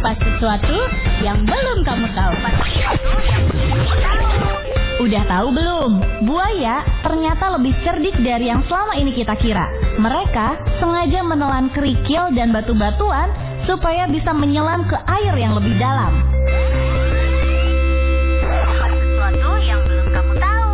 Kupas sesuatu yang belum kamu tahu. Udah tahu belum? Buaya ternyata lebih cerdik dari yang selama ini kita kira. Mereka sengaja menelan kerikil dan batu-batuan supaya bisa menyelam ke air yang lebih dalam. Sesuatu yang belum kamu tahu.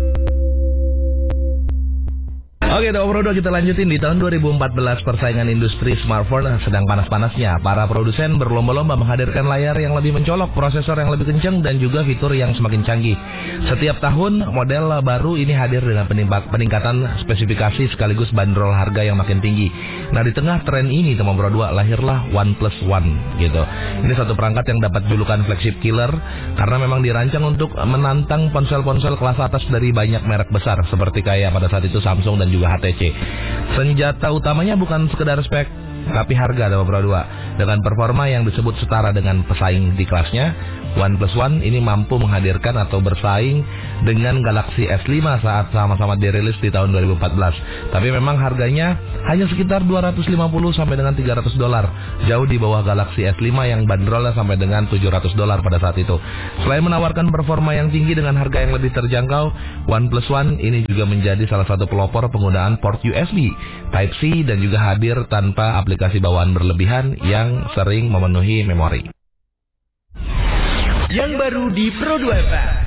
Oke, Bro, kita lanjutin. Di tahun 2014, persaingan industri smartphone sedang panas-panasnya. Para produsen berlomba-lomba menghadirkan layar yang lebih mencolok, prosesor yang lebih kencang, dan juga fitur yang semakin canggih. Setiap tahun, model baru ini hadir dengan peningkatan spesifikasi sekaligus bandrol harga yang makin tinggi. Nah, di tengah tren ini, teman Bro 2, lahirlah OnePlus One gitu. Ini satu perangkat yang dapat julukan flagship killer karena memang dirancang untuk menantang ponsel-ponsel kelas atas dari banyak merek besar seperti kayak pada saat itu Samsung dan juga HTC. Senjata utamanya bukan sekedar spek, tapi harga, teman Bro 2. Dengan performa yang disebut setara dengan pesaing di kelasnya, OnePlus One ini mampu menghadirkan atau bersaing dengan Galaxy S5 saat sama-sama dirilis di tahun 2014. Tapi memang harganya hanya sekitar 250 sampai dengan 300 dolar, jauh di bawah Galaxy S5 yang bandrolnya sampai dengan 700 dolar pada saat itu. Selain menawarkan performa yang tinggi dengan harga yang lebih terjangkau, OnePlus One ini juga menjadi salah satu pelopor penggunaan port USB, Type-C, dan juga hadir tanpa aplikasi bawaan berlebihan yang sering memenuhi memori. Yang baru di Pro 2 FM.